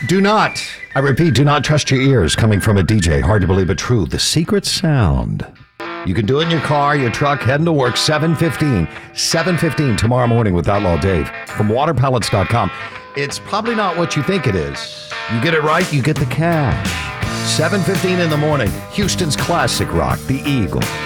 Do not, I repeat, do not trust your ears coming from a DJ. Hard to believe, but true. The secret sound. You can do it in your car, your truck, heading to work, 7:15 tomorrow morning with Outlaw Dave from waterpallets.com. It's probably not what you think it is. You get it right, you get the cash. 7:15 in the morning, Houston's classic rock, The Eagle.